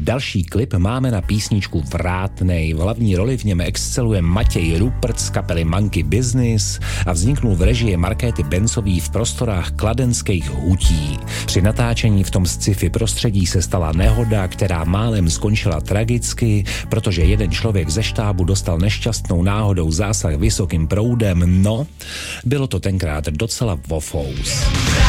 Další klip máme na písničku Vrátnej. V hlavní roli v něm exceluje Matěj Rupert z kapely Monkey Business a vzniknul v režii Markéty Bencový v prostorách kladenských hutí. Při natáčení v tom sci-fi prostředí se stala nehoda, která málem skončila tragicky, protože jeden člověk ze štábu dostal nešťastnou náhodou zásah vysokým proudem. No, bylo to tenkrát docela vofous.